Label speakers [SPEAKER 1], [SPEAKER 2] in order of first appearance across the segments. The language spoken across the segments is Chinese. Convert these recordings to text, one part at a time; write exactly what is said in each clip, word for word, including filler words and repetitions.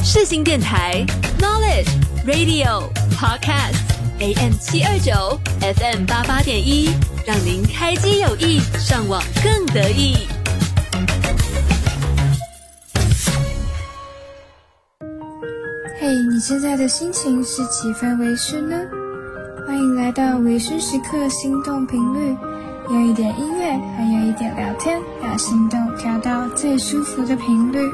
[SPEAKER 1] 世新电台 Knowledge Radio Podcast A M 七二九 F M 八八点一，让您开机有益，上网更得意。
[SPEAKER 2] 嘿、hey, 你现在的心情是几分微醺呢？欢迎来到微醺时刻心动频率，有一点音乐，还有一点聊天，把心动调到最舒服的频率。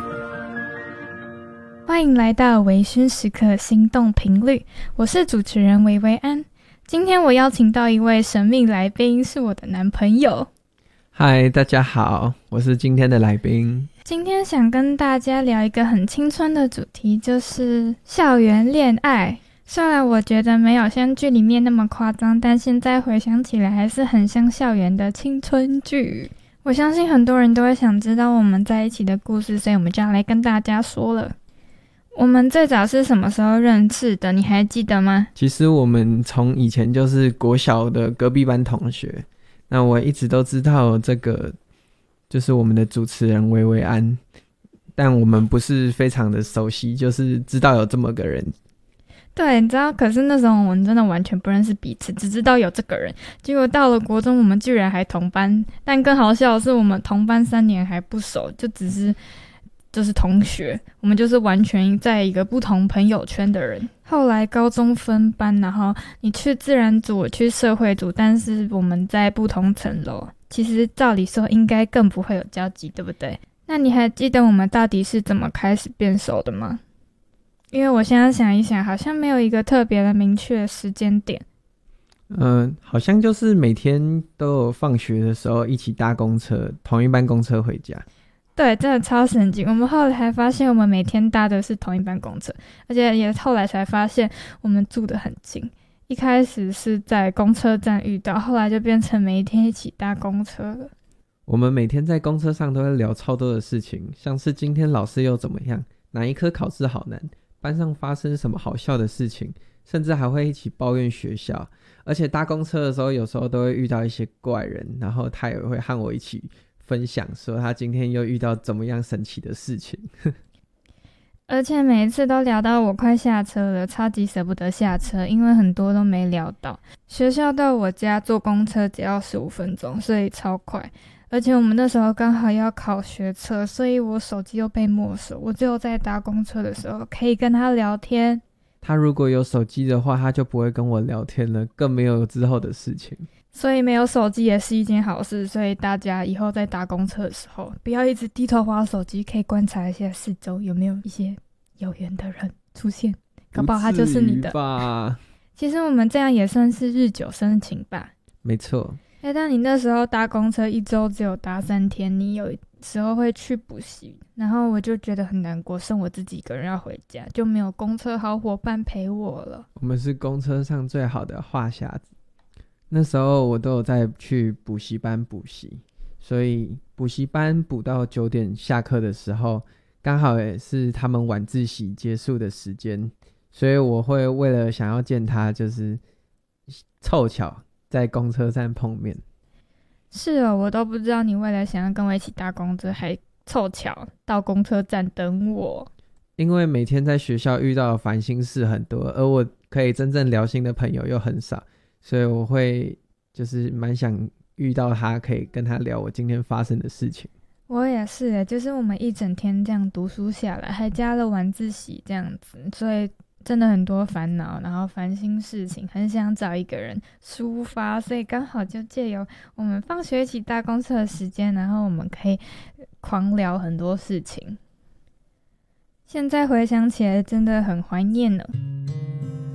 [SPEAKER 3] 欢迎来到微醺时刻心动频率，我是主持人维维安。今天我邀请到一位神秘来宾，是我的男朋友。
[SPEAKER 4] 嗨，大家好，我是今天的来宾。
[SPEAKER 3] 今天想跟大家聊一个很青春的主题，就是校园恋爱。虽然我觉得没有像剧里面那么夸张，但现在回想起来还是很像校园的青春剧。我相信很多人都会想知道我们在一起的故事，所以我们就要来跟大家说了。我们最早是什么时候认识的？你还记得吗？
[SPEAKER 4] 其实我们从以前就是国小的隔壁班同学，那我一直都知道这个就是我们的主持人维维安，但我们不是非常的熟悉，就是知道有这么个人。
[SPEAKER 3] 对，你知道，可是那时候我们真的完全不认识彼此，只知道有这个人。结果到了国中，我们居然还同班，但更好笑的是，我们同班三年还不熟，就只是就是同学，我们就是完全在一个不同朋友圈的人。后来高中分班，然后你去自然组，我去社会组，但是我们在不同层楼，其实照理说应该更不会有交集，对不对？那你还记得我们到底是怎么开始变熟的吗？因为我现在想一想，好像没有一个特别的明确的时间点。
[SPEAKER 4] 嗯、呃，好像就是每天都有放学的时候一起搭公车，同一班公车回家。
[SPEAKER 3] 对，真的超神经。我们后来才发现，我们每天搭的是同一班公车，而且也后来才发现我们住得很近。一开始是在公车站遇到，后来就变成每一天一起搭公车了。
[SPEAKER 4] 我们每天在公车上都会聊超多的事情，像是今天老师又怎么样，哪一科考试好难，班上发生什么好笑的事情，甚至还会一起抱怨学校。而且搭公车的时候，有时候都会遇到一些怪人，然后他也会和我一起分享说他今天又遇到怎么样神奇的事情。
[SPEAKER 3] 而且每一次都聊到我快下车了，超级舍不得下车，因为很多都没聊到。学校到我家坐公车只要十五分钟，所以超快。而且我们那时候刚好要考学测，所以我手机又被没收，我只有在搭公车的时候可以跟他聊天。
[SPEAKER 4] 他如果有手机的话，他就不会跟我聊天了，更没有之后的事情。
[SPEAKER 3] 所以没有手机也是一件好事，所以大家以后在搭公车的时候，不要一直低头滑手机，可以观察一下四周有没有一些有缘的人出现，搞不好他就是你的
[SPEAKER 4] 吧。
[SPEAKER 3] 其实我们这样也算是日久生情吧。
[SPEAKER 4] 没错。
[SPEAKER 3] 欸，但你那时候搭公车一周只有搭三天，你有时候会去补习，然后我就觉得很难过，剩我自己一个人要回家，就没有公车好伙伴陪我了。
[SPEAKER 4] 我们是公车上最好的话匣子。那时候我都有在去补习班补习，所以补习班补到九点下课的时候，刚好也是他们晚自习结束的时间，所以我会为了想要见他，就是凑巧在公车站碰面。
[SPEAKER 3] 是哦，我都不知道你为了想要跟我一起搭公车，还凑巧到公车站等我。
[SPEAKER 4] 因为每天在学校遇到的烦心事很多，而我可以真正聊心的朋友又很少，所以我会就是蛮想遇到他，可以跟他聊我今天发生的事情。
[SPEAKER 3] 我也是耶，就是我们一整天这样读书下来，还加了晚自习这样子，所以真的很多烦恼，然后烦心事情，很想找一个人抒发，所以刚好就借由我们放学一起搭公车的时间，然后我们可以狂聊很多事情。现在回想起来真的很怀念呢。